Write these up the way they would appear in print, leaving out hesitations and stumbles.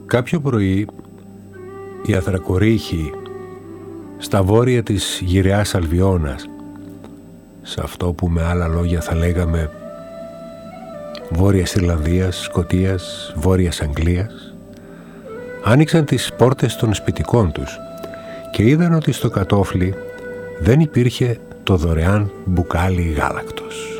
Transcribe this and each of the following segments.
Κάποιο πρωί οι Αθρακορίχοι στα βόρεια της γυραιάς Αλβιώνας, σε αυτό που με άλλα λόγια θα λέγαμε Βόρειας Ιρλανδίας, Σκωτίας, Βόρειας Αγγλίας, άνοιξαν τις πόρτες των σπιτικών τους και είδαν ότι στο κατόφλι δεν υπήρχε το δωρεάν μπουκάλι γάλακτος.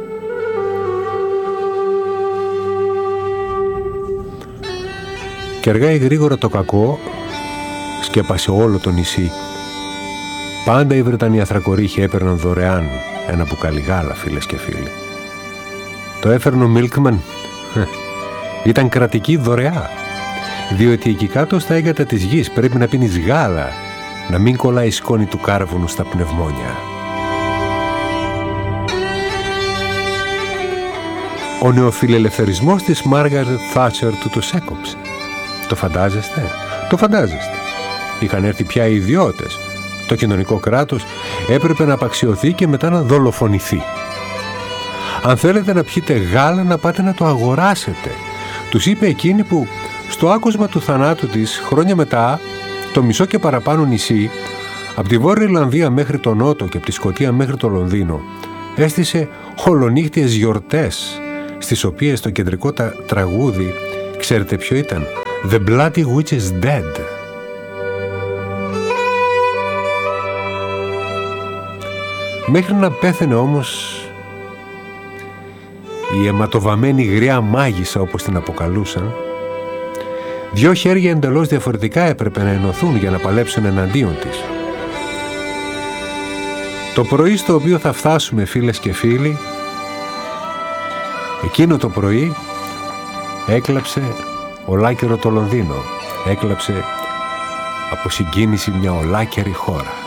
Και αργά ή γρήγορα το κακό σκέπασε όλο το νησί. Πάντα οι Βρετανοί Αθρακορίχοι έπαιρναν δωρεάν ένα μπουκάλι γάλα, φίλες και φίλοι. Το έφερνε ο Μίλκμαν. Ήταν κρατική δωρεά, διότι εκεί κάτω στα έγκατα της γης πρέπει να πίνεις γάλα, να μην κολλάει η σκόνη του κάρβουνου στα πνευμόνια. Ο νεοφιλελευθερισμός της Μάργαρετ Θάτσερ του το έκοψε. Το φαντάζεστε? Το φαντάζεστε. Είχαν έρθει πια οι ιδιώτες. Το κοινωνικό κράτος έπρεπε να απαξιωθεί και μετά να δολοφονηθεί. Αν θέλετε να πιείτε γάλα, να πάτε να το αγοράσετε, τους είπε εκείνη που στο άκουσμα του θανάτου της χρόνια μετά το μισό και παραπάνω νησί, από τη Βόρεια Ιρλανδία μέχρι το Νότο και από τη Σκωτία μέχρι το Λονδίνο, έστησε ολονύχτιες γιορτές, στις οποίες το κεντρικό τραγούδι, ξέρετε ποιο ήταν? The Bloody Witch is Dead. Μέχρι να πέθαινε όμως η αιματοβαμμένη γριά μάγισσα, όπως την αποκαλούσαν, δυο χέρια εντελώς διαφορετικά έπρεπε να ενωθούν για να παλέψουν εναντίον της. Το πρωί στο οποίο θα φτάσουμε, φίλες και φίλοι, εκείνο το πρωί έκλαψε ολάκερο το Λονδίνο. Έκλαψε από συγκίνηση μια ολάκερη χώρα.